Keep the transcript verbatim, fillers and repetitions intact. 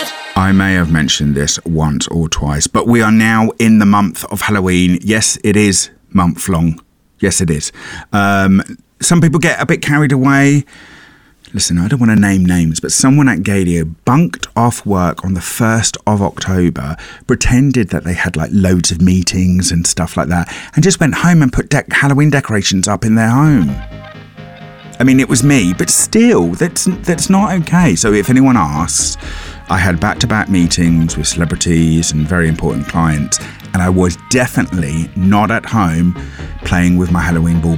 I may have mentioned this once or twice, but we are now in the month of Halloween. Yes, it is month long. Yes, it is. Um, some people get a bit carried away. Listen, I don't want to name names, but someone at Gaydio bunked off work on the first of October, pretended that they had like loads of meetings and stuff like that, and just went home and put de- Halloween decorations up in their home. I mean, it was me, but still, that's that's not okay. So if anyone asks, I had back-to-back meetings with celebrities and very important clients, and I was definitely not at home playing with my Halloween ball